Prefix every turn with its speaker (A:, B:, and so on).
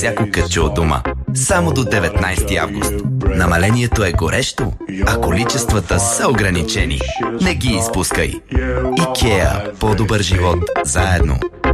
A: всяко кътче от дома. Само до 19 август. Намалението е горещо, а количествата са ограничени. Не ги изпускай. IKEA. По-добър живот заедно.